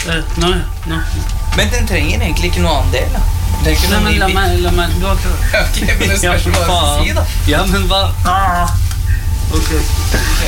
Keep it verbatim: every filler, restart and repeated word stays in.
Nå, nå. Men den trenger egentlig ikke noe annen del, da. Det er ikke Nei, noe men la meg, la meg, du har ikke... Ok, men det spørs hva du skal si, da. Ja, men hva? Ah. Ok.